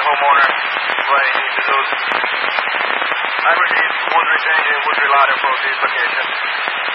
homeowner what he needs to do. I received wood returning Woodbury Ladder for this location.